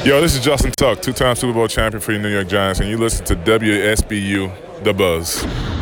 Yo, this is Justin Tuck, two-time Super Bowl champion for the New York Giants, and you listen to WSBU, The Buzz.